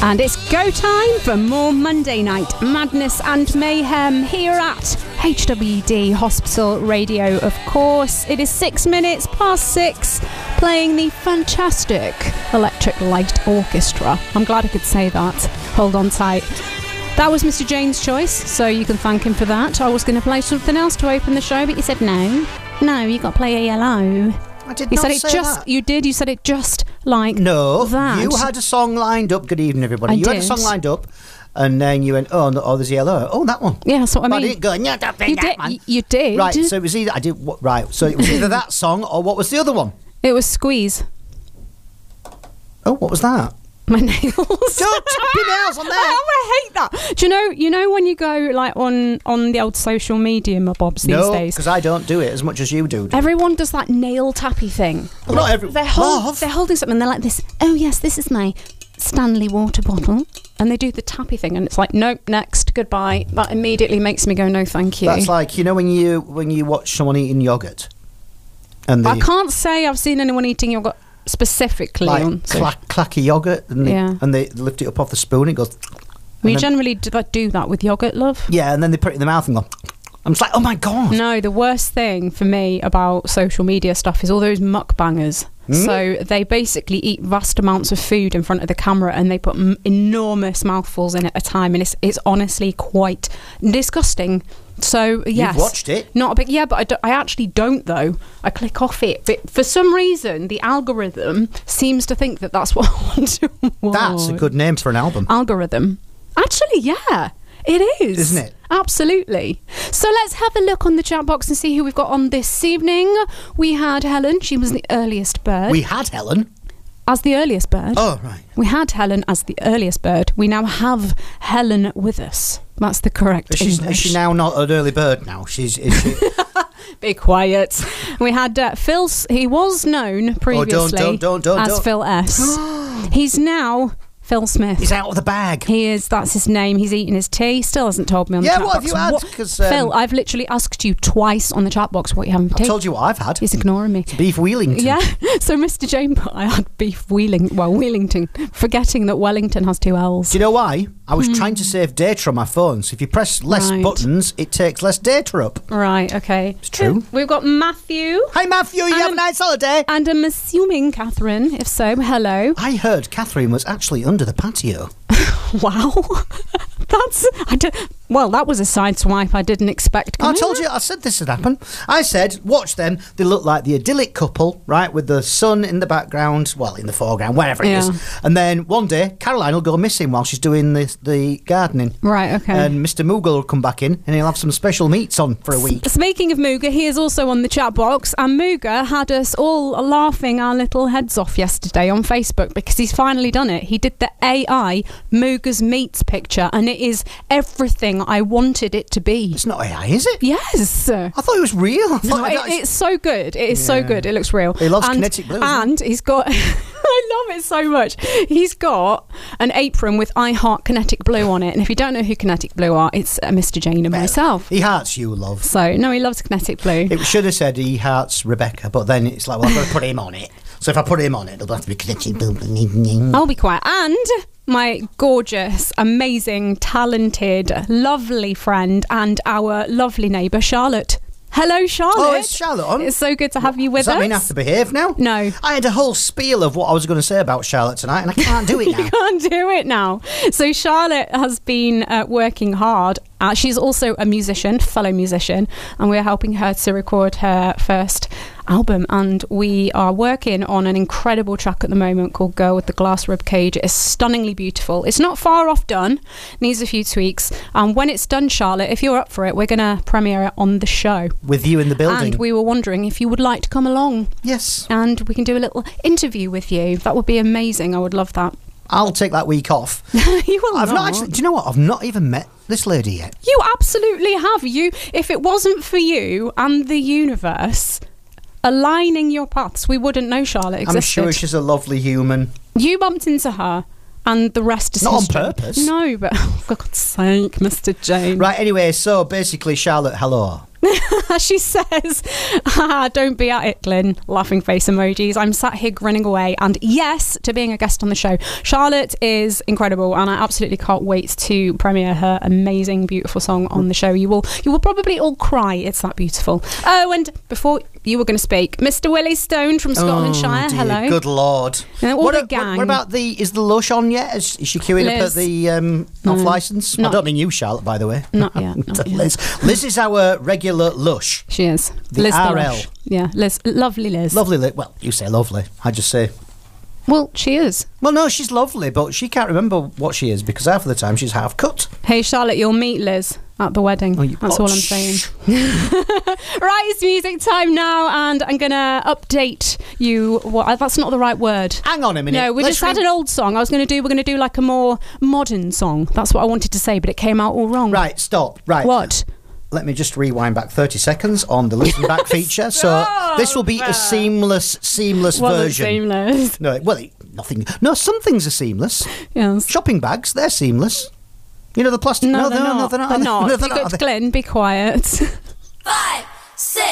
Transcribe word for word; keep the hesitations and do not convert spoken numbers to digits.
And it's go time for more Monday Night Madness and Mayhem here at H W D Hospital Radio, of course. It is six minutes past six, playing the fantastic Electric Light Orchestra. I'm glad I could say that. Hold on tight. That was Mister Jane's choice, so you can thank him for that. I was going to play something else to open the show, but you said no. No, you got to play a yellow. I did you not said it say just. that. You did. You said it just like no, that. You had a song lined up. Good evening, everybody. I you did. had a song lined up, and then you went, "Oh, no, oh, there's yellow. Oh, that one." Yeah, that's what I But mean. I didn't go. No, don't play You that did. one. y- You did. Right. So it was either I did. What, right. So it was either that song or what was the other one? It was Squeeze. Oh, what was that? My nails. Don't tap your nails on there. Oh, I hate that. Do you know? You know when you go like on on the old social media, my bobs these No, days. because I don't do it as much as you do. Everyone does that nail tappy thing. Well, not every- They're, hold, Love. they're holding something. They're like this. Oh yes, this is my Stanley water bottle, and they do the tappy thing, and it's like, nope, next, goodbye. That immediately makes me go, no, thank you. That's like, you know, when you when you watch someone eating yogurt, and they I can't say I've seen anyone eating yogurt specifically like on. So clack, clacky yogurt, and they, Yeah. and they lift it up off the spoon. It goes. we and then- generally do that, do that with yogurt, love. Yeah, and then they put it in the mouth and go. I'm just like, oh my god. No, the worst thing for me about social media stuff is all those mukbangers. Mm. So they basically eat vast amounts of food in front of the camera, and they put m- enormous mouthfuls in at a time, and it's it's honestly quite disgusting. So yes, You've watched it. Not a big yeah, but I, do, I actually don't though. I click off it, but for some reason the algorithm seems to think that that's what I want to watch. That's a good name for an album. Algorithm. Actually, yeah, it is. Isn't it? Absolutely. So let's have a look on the chat box and see who we've got on this evening. We had Helen. She was the earliest bird. We had Helen. As the earliest bird. Oh, right. We had Helen as the earliest bird. We now have Helen with us. That's the correct But she's, English. is she now not an early bird now? She's is she? Be quiet. We had uh, Phil. S- He was known previously Oh, don't, don't, don't, as don't. Phil S. He's now Phil Smith. He's out of the bag. He is. That's his name. He's eating his tea. Still hasn't told me on Yeah, the chat what have box. you had? What- 'Cause, um, Phil, I've literally asked you twice on the chat box what you having for I tea. told you what I've had. He's ignoring me. Beef Wheelington. Yeah. So Mister Jane put I had beef Wheeling. Well, Wheelington, forgetting that Wellington has two L's. Do you know why? I was trying to save data on my phone. So if you press less Hmm. Right. buttons, it takes less data up. Right. Okay. It's true. We've got Matthew Hi, Matthew. You have a Um, nice holiday. and I'm assuming Catherine. If so, hello. I heard Catherine was actually under the patio. Wow. That's I did, well. That was a side swipe I didn't expect. I told you, I said this would happen. I said, watch them. They look like the idyllic couple, right, with the sun in the background, well, in the foreground, wherever it Yeah. is. And then one day, Caroline will go missing while she's doing the, the gardening. Right. Okay. And Mister Moogle will come back in and he'll have some special meats on for a week. Speaking of Mooga, he is also on the chat box, and Mooga had us all laughing our little heads off yesterday on Facebook because he's finally done it. He did the A I Mooga's Meats picture, and it is everything I wanted it to be. It's not A I, is it? Yes. I thought it was real. I thought No, it, that- it's so good. It is so Yeah. good. It looks real. He loves and, Kinetic Blue, doesn't he? And he's got... I love it so much. He's got an apron with I Heart Kinetic Blue on it. And if you don't know who Kinetic Blue are, it's uh, Mister Jane and myself. He hearts you, love. So, no, he loves Kinetic Blue. It should have said he hearts Rebecca, but then it's like, well, I've got to put him on it. So if I put him on it, it'll have to be Kinetic Blue. I'll be quiet. And my gorgeous, amazing, talented, lovely friend and our lovely neighbour, Charlotte. Hello, Charlotte. Oh, it's Charlotte on? It's so good to have you with Does that us. mean I have to behave now? No. I had a whole spiel of what I was going to say about Charlotte tonight, and I can't do it now. You can't do it now. So Charlotte has been uh, working hard. Uh, she's also a musician, fellow musician, and we're helping her to record her first album. And we are working on an incredible track at the moment called Girl with the Glass Rib Cage. It's stunningly beautiful. It's not far off done, needs a few tweaks. And when it's done, Charlotte, if you're up for it, we're going to premiere it on the show. With you in the building. And we were wondering if you would like to come along. Yes. And we can do a little interview with you. That would be amazing. I would love that. I'll take that week off. You will I've not. not actually. Do you know what? I've not even met this lady yet. You absolutely have. You, if it wasn't for you and the universe aligning your paths, we wouldn't know Charlotte existed. I'm sure she's a lovely human. You bumped into her, and the rest is Not on history. purpose. No, but oh, for God's sake, Mister Jane. Right. Anyway, so basically, Charlotte, hello. She says, ah, don't be at it, Glyn. Laughing face emojis. I'm sat here grinning away. And yes, to being a guest on the show. Charlotte is incredible, and I absolutely can't wait to premiere her amazing, beautiful song on the show. You will, you will probably all cry. It's that beautiful. Oh, and before you were going to speak, Mister Willie Stone from Scotland Shire. Oh, dear, hello. Good Lord. Uh, all what, the a- gang. what, what about the? Is the lush on yet? Is, is she queuing Liz. up at the um, off No. license? Not- I don't mean you, Charlotte, by the way. Not yet. Not yet. Liz. Liz is our regular lush. She is. The Liz R L. Lush. Yeah, Liz. Lovely Liz. Lovely. Li- well, you say lovely. I just say. Well, she is. Well, no, she's lovely, but she can't remember what she is because half of the time she's half cut. Hey, Charlotte, you'll meet Liz at the wedding. Oh, you- That's oh, all I'm shh. saying. Right, it's music time now, and I'm going to update you. What, that's not the right word. Hang on a minute. No, we Let's just had re- an old song. I was going to do, we're going to do like a more modern song. That's what I wanted to say, but it came out all wrong. Right, stop. Right. What? Let me just rewind back thirty seconds on the listen back feature. So this will be a seamless, seamless Wasn't version. seamless. No, well, it- nothing. No, some things are seamless. Yes. Shopping bags, they're seamless. You know the plastic. No, No, they're no, not. no, they're not. They're not. No, they're You not. got Glenn, be quiet. Five,